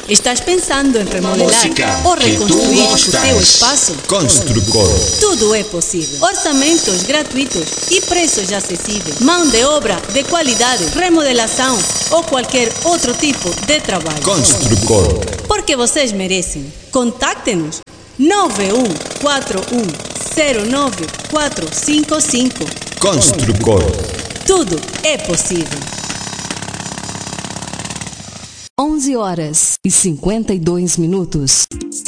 Estás pensando em remodelar Música ou que tu reconstruir o gostas. teu espaço? Construcor. Tudo é possível. Orçamentos gratuitos e preços acessíveis. Mão de obra de qualidade, remodelação ou qualquer outro tipo de trabalho. Construcor. Porque vocês merecem. Contacte-nos 9141095455. Construcor. Tudo é possível. 11h52.